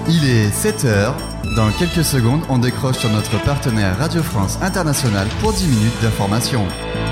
Il est 7h. Dans quelques secondes, on décroche sur notre partenaire Radio France Internationale pour 10 minutes d'information.